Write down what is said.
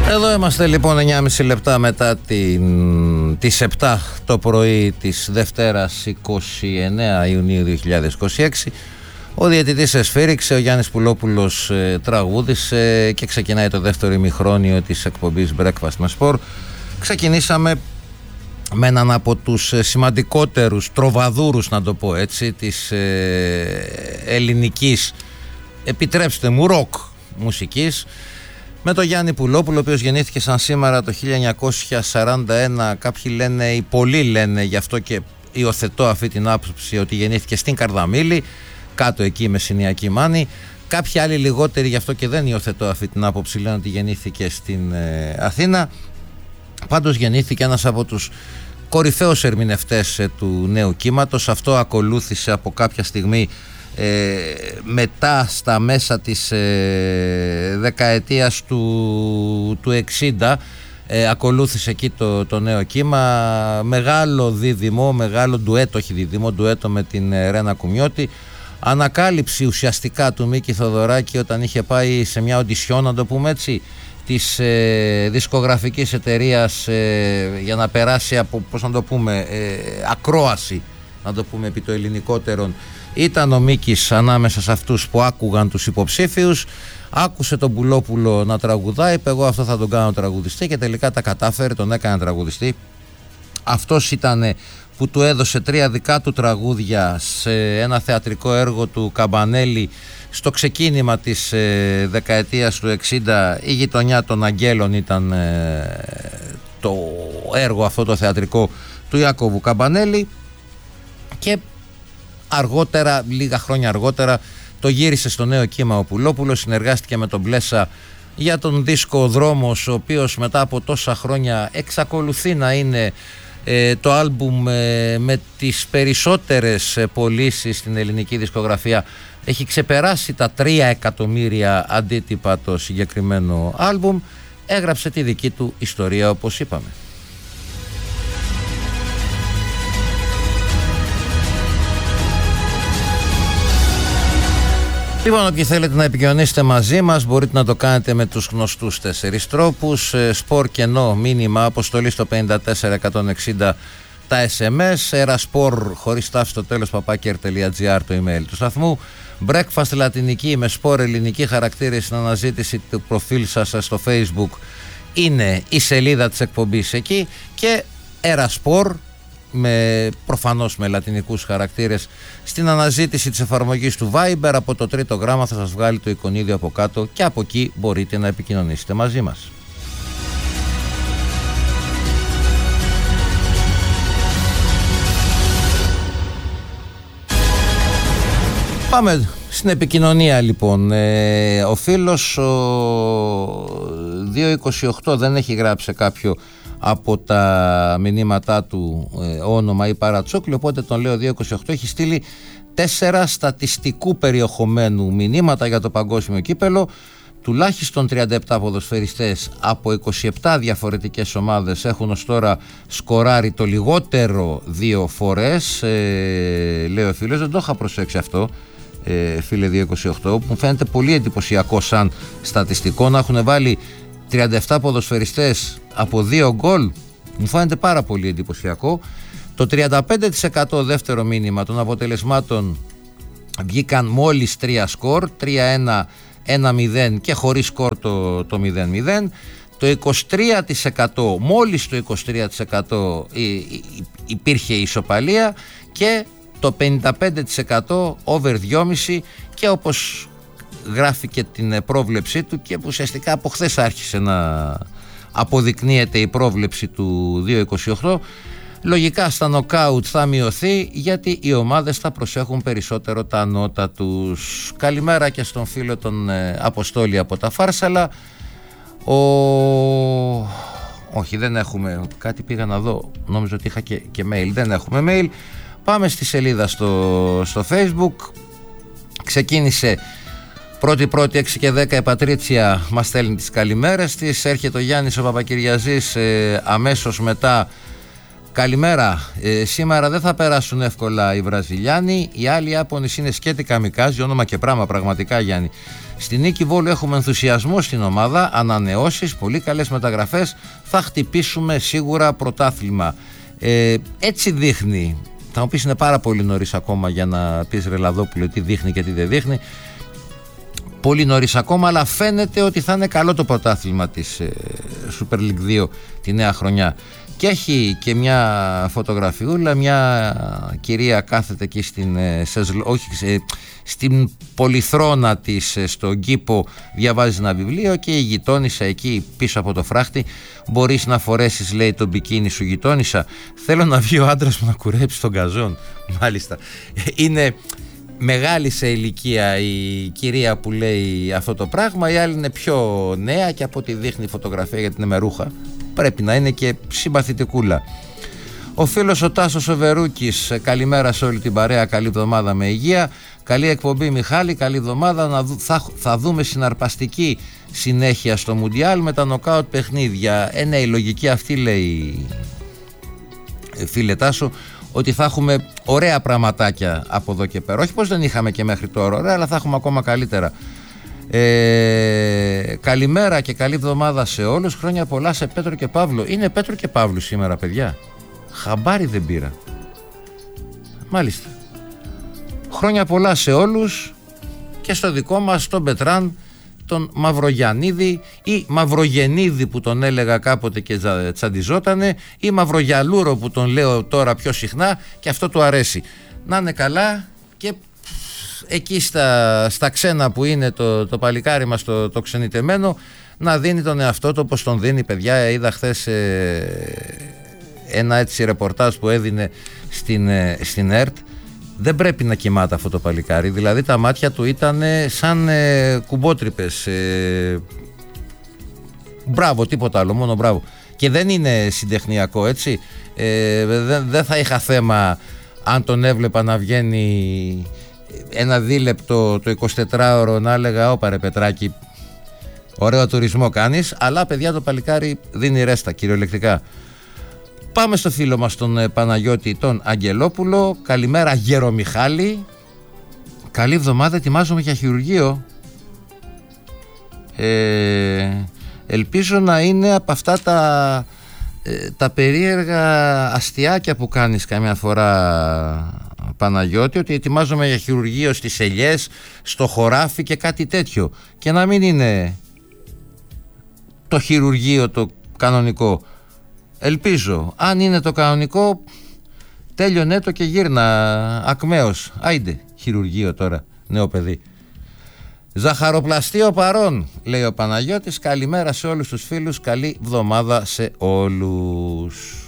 Εδώ είμαστε λοιπόν 9,5 λεπτά μετά τις 7 το πρωί της Δευτέρας 29 Ιουνίου 2026. Ο διαιτητής εσφύριξε, ο Γιάννης Πουλόπουλος τραγούδισε και ξεκινάει το δεύτερο ημιχρόνιο της εκπομπής Breakfast με Sport. Ξεκινήσαμε με έναν από τους σημαντικότερους τροβαδούρους, να το πω έτσι, της ελληνικής, επιτρέψτε μου, ροκ μουσικής, με τον Γιάννη Πουλόπουλο, ο οποίος γεννήθηκε σαν σήμερα το 1941. Κάποιοι λένε, ή πολλοί λένε, γι' αυτό και υιοθετώ αυτή την άποψη, ότι γεννήθηκε στην Καρδαμήλη, κάτω εκεί με Συνιακή Μάνη. Κάποιοι άλλοι λιγότεροι, γι' αυτό και δεν υιοθετώ αυτή την άποψη, λένε ότι γεννήθηκε στην Αθήνα. Πάντως γεννήθηκε ένας από τους κορυφαίους ερμηνευτές του νέου κύματος. Αυτό ακολούθησε από κάποια στιγμή μετά, στα μέσα της δεκαετίας του 60, ακολούθησε εκεί το νέο κύμα. Μεγάλο δίδυμο, μεγάλο ντουέτο, όχι δίδυμο, ντουέτο με την Ρένα Κουμιώτη. Ανακάλυψη ουσιαστικά του Μίκη Θοδωράκη όταν είχε πάει σε μια οντισιόν, να το πούμε έτσι, της δισκογραφικής εταιρείας για να περάσει από, πώς να το πούμε, ακρόαση, να το πούμε επί το ελληνικότερον. Ήταν ο Μίκης ανάμεσα σε αυτούς που άκουγαν τους υποψήφιους. Άκουσε τον Πουλόπουλο να τραγουδάει, είπε εγώ αυτό θα τον κάνω τραγουδιστή, και τελικά τα κατάφερε, τον έκανε τραγουδιστή. Αυτός ήταν που του έδωσε 3 δικά του τραγούδια σε ένα θεατρικό έργο του Καμπανέλη στο ξεκίνημα της δεκαετίας του 60. Η γειτονιά των Αγγέλων ήταν το έργο αυτό το θεατρικό του Ιάκωβου Καμπανέλη, και αργότερα, λίγα χρόνια αργότερα, το γύρισε στο νέο κύμα ο Πουλόπουλος. Συνεργάστηκε με τον Μπλέσα για τον δίσκο Δρόμος, ο οποίος μετά από τόσα χρόνια εξακολουθεί να είναι το άλμπουμ με τις περισσότερες πωλήσεις στην ελληνική δισκογραφία. Έχει ξεπεράσει τα 3 εκατομμύρια αντίτυπα το συγκεκριμένο άλμπουμ. Έγραψε τη δική του ιστορία, όπως είπαμε. Λοιπόν, όποιοι θέλετε να επικοινωνήσετε μαζί μας, μπορείτε να το κάνετε με τους γνωστούς 4 τρόπους. Σπορ κενό μήνυμα, αποστολή στο 54160 τα SMS. Ερασπορ χωρίς τάφη στο τέλος @r.gr το email του σταθμού. Breakfast λατινική με σπορ ελληνική χαρακτήρες στην αναζήτηση του προφίλ σας στο Facebook είναι η σελίδα της εκπομπής εκεί, και Ερασπορ προφανώς με λατινικούς χαρακτήρες στην αναζήτηση της εφαρμογής του Viber. Από το τρίτο γράμμα θα σας βγάλει το εικονίδιο από κάτω, και από εκεί μπορείτε να επικοινωνήσετε μαζί μας. Πάμε στην επικοινωνία λοιπόν. Ο φίλος ο 228 δεν έχει γράψει κάποιο από τα μηνύματά του όνομα ή παρατσούκλι, οπότε τον λέω 228. Έχει στείλει 4 στατιστικού περιεχομένου μηνύματα για το παγκόσμιο κύπελο. Τουλάχιστον 37 ποδοσφαιριστές από 27 διαφορετικές ομάδες έχουν ως τώρα σκοράρει το λιγότερο 2 φορές. Λέει ο φίλος, δεν το είχα προσέξει αυτό, φίλε 228, που μου φαίνεται πολύ εντυπωσιακό σαν στατιστικό, να έχουν βάλει 37 ποδοσφαιριστές από 2 γκολ. Μου φαίνεται πάρα πολύ εντυπωσιακό. Το 35% δεύτερο μήνυμα των αποτελεσμάτων βγήκαν μόλις 3 σκορ, 3-1, 1-0 και χωρίς σκορ το 0-0. Το 23%, μόλις το 23% υπήρχε ισοπαλία, και το 55% over 2,5, και όπως γράφει και την πρόβλεψή του, και που ουσιαστικά από χθες άρχισε να αποδεικνύεται η πρόβλεψη του 228, λογικά στα νοκάουτ θα μειωθεί, γιατί οι ομάδες θα προσέχουν περισσότερο τα νότα τους. Καλημέρα και στον φίλο τον Αποστόλη από τα Φάρσαλα. Όχι, δεν έχουμε, κάτι πήγα να δω, νόμιζα ότι είχα και mail, δεν έχουμε mail. Πάμε στη σελίδα στο Facebook. Ξεκίνησε πρώτη 6 και 10 η Πατρίτσια, μας στέλνει τις καλημέρες της. Έρχεται ο Γιάννης ο Παπακυριαζής αμέσως μετά. Καλημέρα. Σήμερα δεν θα περάσουν εύκολα οι Βραζιλιάνοι. Οι άλλοι Ιάπωνες είναι σκέτη καμικάζι, όνομα και πράγμα πραγματικά, Γιάννη. Στη Νίκη Βόλου έχουμε ενθουσιασμό στην ομάδα, ανανεώσεις, πολύ καλές μεταγραφές. Θα χτυπήσουμε σίγουρα πρωτάθλημα. Έτσι δείχνει. Θα μου πεις είναι πάρα πολύ νωρίς ακόμα για να πεις Ρελαδόπουλο τι δείχνει και τι δεν δείχνει. Πολύ νωρίς ακόμα, αλλά φαίνεται ότι θα είναι καλό το πρωτάθλημα της Super League 2 τη νέα χρονιά. Και έχει και μια φωτογραφιούλα, μια κυρία κάθεται εκεί στην πολυθρόνα της στον κήπο, διαβάζει ένα βιβλίο και η γειτόνισσα εκεί πίσω από το φράχτη. Μπορείς να φορέσεις, λέει, το μπικίνι σου, γειτόνισσα? Θέλω να βγει ο άντρας μου να κουρέψει τον γκαζόν. Μάλιστα. Είναι μεγάλη σε ηλικία η κυρία που λέει αυτό το πράγμα, η άλλη είναι πιο νέα και από ό,τι δείχνει η φωτογραφία, γιατί είναι με ρούχα, πρέπει να είναι και συμπαθητικούλα. Ο φίλος ο Τάσος ο Βερούκης, καλημέρα σε όλη την παρέα, καλή εβδομάδα με υγεία, καλή εκπομπή Μιχάλη, καλή εβδομάδα. Θα δούμε συναρπαστική συνέχεια στο Μουντιάλ με τα νοκάουτ παιχνίδια. Ναι, η λογική αυτή λέει, φίλε Τάσο, ότι θα έχουμε ωραία πραγματάκια από εδώ και πέρα. Όχι πως δεν είχαμε και μέχρι τώρα ωραία, αλλά θα έχουμε ακόμα καλύτερα. Καλημέρα και καλή εβδομάδα σε όλους. Χρόνια πολλά σε Πέτρο και Παύλο. Είναι Πέτρο και Παύλου σήμερα, παιδιά. Χαμπάρι δεν πήρα. Μάλιστα. Χρόνια πολλά σε όλους και στο δικό μας τον Πετράν, τον Μαυρογιαννίδη ή Μαυρογεννίδη που τον έλεγα κάποτε και τσαντιζότανε, ή Μαυρογιαλούρο που τον λέω τώρα πιο συχνά και αυτό του αρέσει. Να είναι καλά και εκεί στα ξένα που είναι το παλικάρι μας το ξενιτεμένο, να δίνει τον εαυτό του όπως τον δίνει, παιδιά. Είδα χθες ένα έτσι ρεπορτάζ που έδινε στην ΕΡΤ. Δεν πρέπει να κοιμάται αυτό το παλικάρι, δηλαδή τα μάτια του ήταν σαν κουμπότρυπες. Μπράβο, τίποτα άλλο, μόνο μπράβο. Και δεν είναι συντεχνιακό, έτσι. Δεν θα είχα θέμα αν τον έβλεπα να βγαίνει ένα δίλεπτο το 24ωρο να έλεγα όπα ρε Πετράκη, ωραίο τουρισμό κάνεις, αλλά παιδιά το παλικάρι δίνει ρέστα κυριολεκτικά. Πάμε στο φίλο μας τον Παναγιώτη τον Αγγελόπουλο. Καλημέρα Γερομιχάλη, καλή εβδομάδα, ετοιμάζομαι για χειρουργείο. Ελπίζω να είναι από αυτά τα περίεργα αστιάκια που κάνεις καμιά φορά, Παναγιώτη, ότι ετοιμάζομαι για χειρουργείο στις ελιές, στο χωράφι και κάτι τέτοιο, και να μην είναι το χειρουργείο το κανονικό. Ελπίζω. Αν είναι το κανονικό, τέλειωνε το και γύρνα ακμαίος. Άιντε χειρουργείο τώρα, νέο παιδί. Ζαχαροπλαστείο παρών, λέει ο Παναγιώτης. Καλημέρα σε όλους τους φίλους, καλή εβδομάδα σε όλους.